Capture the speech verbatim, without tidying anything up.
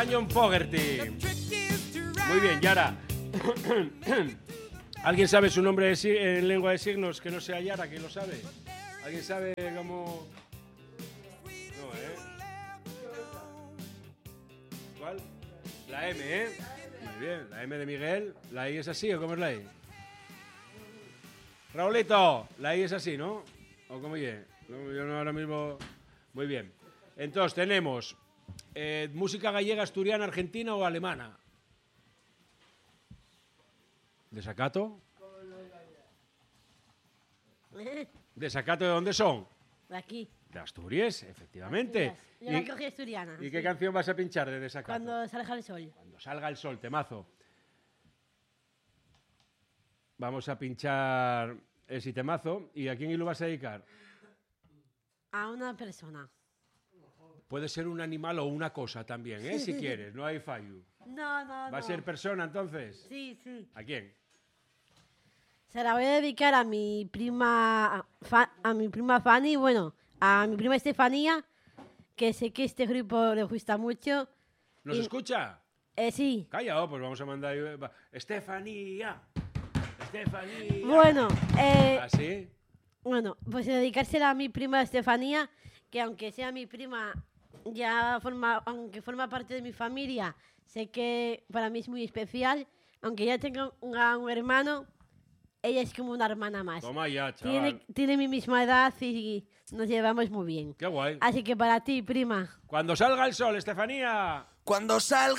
John Fogerty. Muy bien, Yara. ¿Alguien sabe su nombre de, en lengua de signos que no sea Yara? ¿Quién lo sabe? ¿Alguien sabe cómo...? No, ¿eh? ¿Cuál? La M, ¿eh? Muy bien, la M de Miguel. ¿La I es así o cómo es la I? Raulito, la I es así, ¿no? ¿O cómo es? No, yo no ahora mismo... Muy bien. Entonces tenemos eh, música gallega, asturiana, argentina o alemana. ¿Desacato? ¿Desacato de dónde son? De aquí. De Asturias, efectivamente. Asturias. Yo la cogí asturiana. ¿Y qué sí. canción vas a pinchar de Desacato? Cuando salga el sol. Cuando salga el sol, temazo. Vamos a pinchar ese temazo. ¿Y a quién lo vas a dedicar? A una persona. Puede ser un animal o una cosa también, ¿eh? Si quieres, no hay fallo. No, no, no. ¿Va a ser persona entonces? Sí, sí. ¿A quién? Se la voy a dedicar a mi prima, Fa- a mi prima Fanny, bueno, a mi prima Estefanía, que sé que este grupo le gusta mucho. ¿Nos Y- escucha? Eh, sí. Calla, pues vamos a mandar... va. Estefanía. Estefanía. Bueno, eh, ¿Así? bueno, pues dedicársela a mi prima Estefanía, que aunque sea mi prima, ya forma, aunque forma parte de mi familia, sé que para mí es muy especial. Aunque ya tenga un, un hermano, ella es como una hermana más. Toma ya, chaval. Tiene, tiene mi misma edad y nos llevamos muy bien. Qué guay. Así que para ti, prima. Cuando salga el sol, Estefanía. Cuando salga